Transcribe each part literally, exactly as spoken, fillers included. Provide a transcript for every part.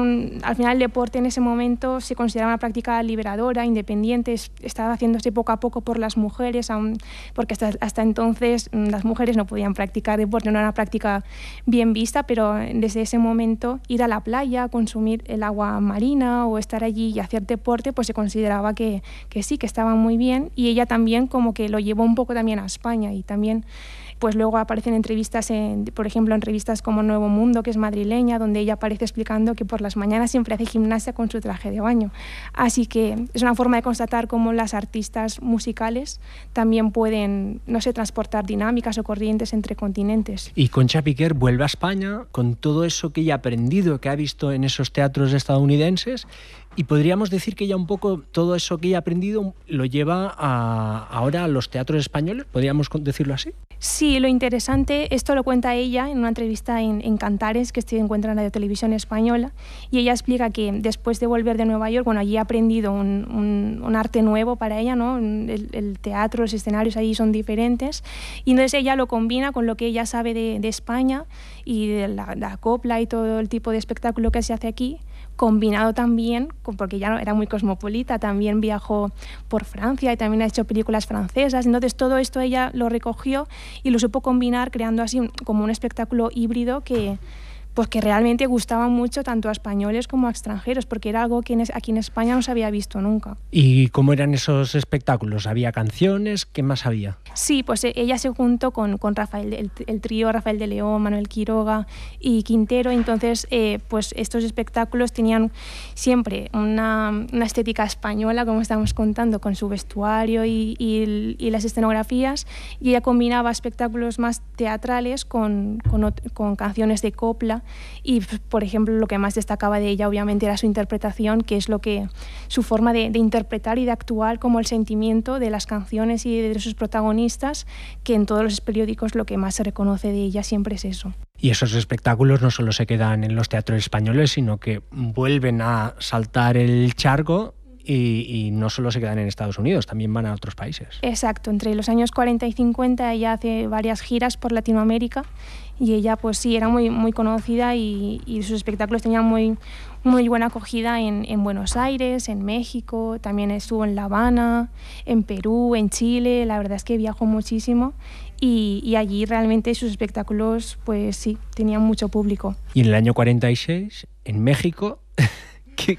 un, al final el deporte en ese momento se consideraba una práctica liberadora, independiente, estaba haciéndose poco a poco por las mujeres, aun, porque hasta, hasta entonces las mujeres no podían practicar deporte, no era una práctica bien vista, pero desde ese momento ir a la playa, consumir el agua marina o estar allí y hacer deporte, pues se consideraba que, que sí, que estaba muy bien, y ella también como que lo llevó un poco también a España, y también pues luego aparecen entrevistas, en, por ejemplo, en revistas como Nuevo Mundo, que es madrileña, donde ella aparece explicando que por las mañanas siempre hace gimnasia con su traje de baño. Así que es una forma de constatar cómo las artistas musicales también pueden, no sé, transportar dinámicas o corrientes entre continentes. Y Concha Piquer vuelve a España con todo eso que ella ha aprendido, que ha visto en esos teatros estadounidenses, y podríamos decir que ella un poco todo eso que ella ha aprendido lo lleva a, ahora a los teatros españoles, ¿podríamos decirlo así? Sí, lo interesante, esto lo cuenta ella en una entrevista en, en Cantares, que se encuentra en Radio Televisión Española, y ella explica que después de volver de Nueva York, bueno, allí ha aprendido un, un, un arte nuevo para ella, ¿no? El, el teatro, los escenarios allí son diferentes, y entonces ella lo combina con lo que ella sabe de, de España y de la, la copla y todo el tipo de espectáculo que se hace aquí, combinado también, porque ya era muy cosmopolita, también viajó por Francia y también ha hecho películas francesas, entonces todo esto ella lo recogió y lo supo combinar, creando así un, como un espectáculo híbrido que, pues que realmente gustaba mucho tanto a españoles como a extranjeros, porque era algo que en, aquí en España no se había visto nunca. ¿Y cómo eran esos espectáculos? ¿Había canciones? ¿Qué más había? Sí, pues ella se juntó con, con Rafael, el, el trío Rafael de León, Manuel Quiroga y Quintero, entonces eh, pues estos espectáculos tenían siempre una, una estética española, como estamos contando, con su vestuario y, y, y las escenografías, y ella combinaba espectáculos más teatrales con, con, con canciones de copla. Y, por ejemplo, lo que más destacaba de ella obviamente era su interpretación, que es lo que su forma de, de interpretar y de actuar, como el sentimiento de las canciones y de sus protagonistas, que en todos los periódicos lo que más se reconoce de ella siempre es eso. Y esos espectáculos no solo se quedan en los teatros españoles, sino que vuelven a saltar el charco y, y no solo se quedan en Estados Unidos, también van a otros países. Exacto, entre los años cuarenta y cincuenta ella hace varias giras por Latinoamérica, y ella pues sí, era muy, muy conocida y, y sus espectáculos tenían muy, muy buena acogida en, en Buenos Aires, en México, también estuvo en La Habana, en Perú, en Chile, la verdad es que viajó muchísimo y, y allí realmente sus espectáculos pues sí, tenían mucho público. Y en el año cuarenta y seis, en México, que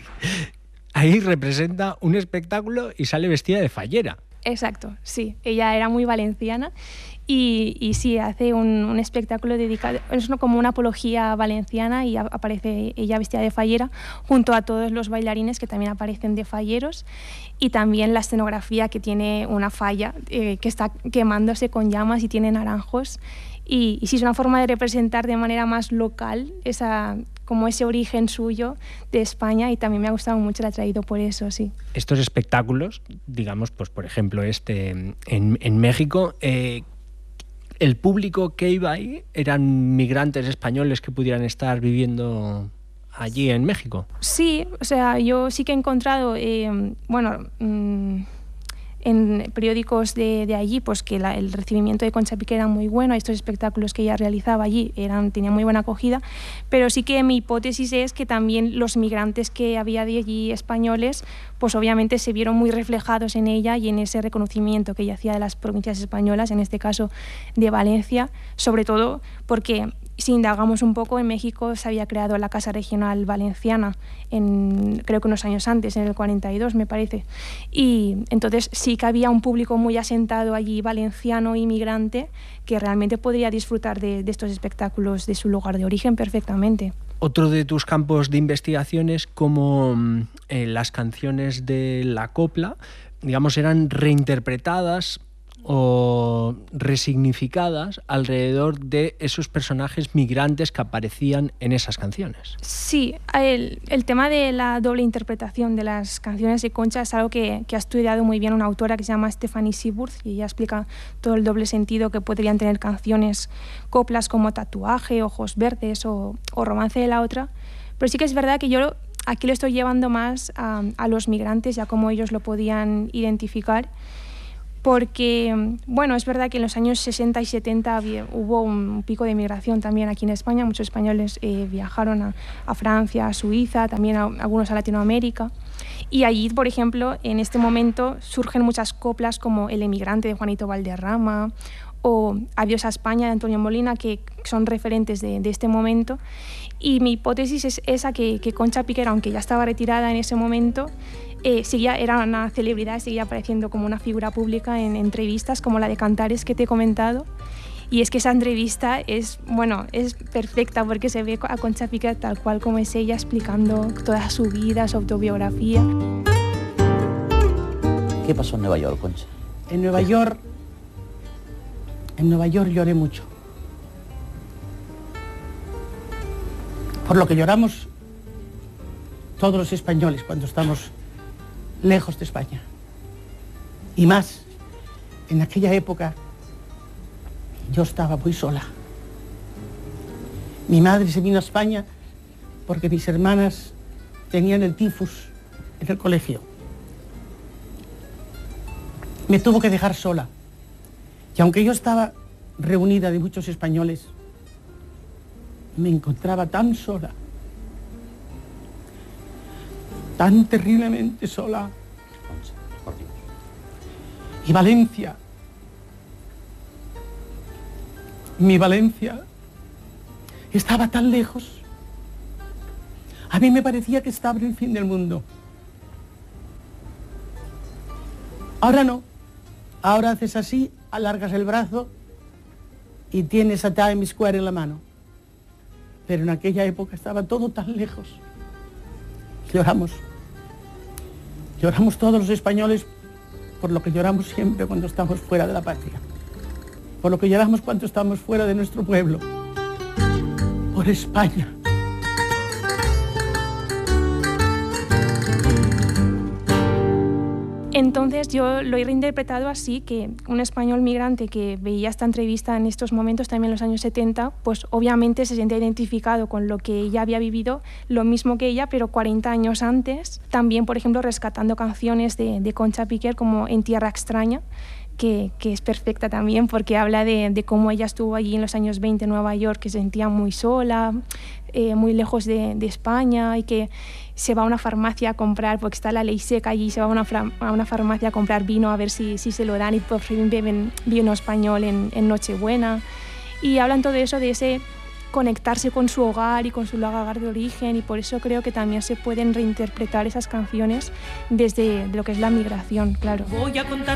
ahí representa un espectáculo y sale vestida de fallera. Exacto, sí, ella era muy valenciana. Y, y sí, hace un, un espectáculo dedicado, es como una apología valenciana, y aparece ella vestida de fallera junto a todos los bailarines que también aparecen de falleros, y también la escenografía, que tiene una falla eh, que está quemándose con llamas y tiene naranjos, y, y sí, es una forma de representar de manera más local esa, como ese origen suyo de España, y también me ha gustado mucho, la ha traído por eso, sí. Estos espectáculos, digamos, pues por ejemplo este en, en México, eh, ¿el público que iba ahí eran migrantes españoles que pudieran estar viviendo allí en México? Sí, o sea, yo sí que he encontrado, eh, bueno, mmm, en periódicos de, de allí, pues que la, el recibimiento de Concha Piquer era muy bueno, estos espectáculos que ella realizaba allí eran, tenían muy buena acogida, pero sí que mi hipótesis es que también los migrantes que había de allí españoles, pues obviamente se vieron muy reflejados en ella y en ese reconocimiento que ella hacía de las provincias españolas, en este caso de Valencia, sobre todo porque, si indagamos un poco, en México se había creado la Casa Regional Valenciana, en, creo que unos años antes, en el cuarenta y dos me parece, y entonces sí que había un público muy asentado allí, valenciano, inmigrante, que realmente podría disfrutar de, de estos espectáculos de su lugar de origen perfectamente. Otro de tus campos de investigación es cómo eh, las canciones de la copla, digamos, eran reinterpretadas o resignificadas alrededor de esos personajes migrantes que aparecían en esas canciones. Sí, el, el tema de la doble interpretación de las canciones de Concha es algo que, que ha estudiado muy bien una autora que se llama Stephanie Seaworth, y ella explica todo el doble sentido que podrían tener canciones, coplas como Tatuaje, Ojos Verdes o, o Romance de la Otra. Pero sí que es verdad que yo aquí lo estoy llevando más a, a los migrantes, ya como ellos lo podían identificar, porque, bueno, es verdad que en los años sesenta y setenta había, hubo un pico de migración también aquí en España. Muchos españoles eh, viajaron a, a Francia, a Suiza, también a, algunos a Latinoamérica. Y allí, por ejemplo, en este momento surgen muchas coplas como El emigrante de Juanito Valderrama o Adiós a España de Antonio Molina, que son referentes de, de este momento. Y mi hipótesis es esa, que, que Concha Piquer, aunque ya estaba retirada en ese momento, eh, seguía, era una celebridad, seguía apareciendo como una figura pública en entrevistas como la de Cantares que te he comentado. Y es que esa entrevista es, bueno, es perfecta porque se ve a Concha Piquer tal cual como es ella, explicando toda su vida, su autobiografía. ¿Qué pasó en Nueva York, Concha? En Nueva York, en Nueva York lloré mucho. Por lo que lloramos todos los españoles cuando estamos lejos de España. Y más, en aquella época yo estaba muy sola. Mi madre se vino a España porque mis hermanas tenían el tifus en el colegio. Me tuvo que dejar sola. Y aunque yo estaba reunida de muchos españoles, me encontraba tan sola, tan terriblemente sola. Y Valencia, mi Valencia, estaba tan lejos. A mí me parecía que estaba en el fin del mundo. Ahora no. Ahora haces así, alargas el brazo y tienes a Times Square en la mano. Pero en aquella época estaba todo tan lejos. Lloramos. Lloramos todos los españoles por lo que lloramos siempre cuando estamos fuera de la patria. Por lo que lloramos cuando estamos fuera de nuestro pueblo. Por España. Entonces yo lo he reinterpretado así, que un español migrante que veía esta entrevista en estos momentos, también en los años setenta, pues obviamente se sentía identificado con lo que ella había vivido, lo mismo que ella, pero cuarenta años antes. También, por ejemplo, rescatando canciones de, de Concha Piquer como En Tierra Extraña, que, que es perfecta también porque habla de, de cómo ella estuvo allí en los años veinte en Nueva York, que se sentía muy sola, eh, muy lejos de, de España, y que se va a una farmacia a comprar, porque está la ley seca allí, se va a una, a una farmacia a comprar vino a ver si, si se lo dan, y por fin beben vino español en, en Nochebuena. Y hablan todo eso, de ese conectarse con su hogar y con su lugar de origen, y por eso creo que también se pueden reinterpretar esas canciones desde lo que es la migración, claro. Voy a contar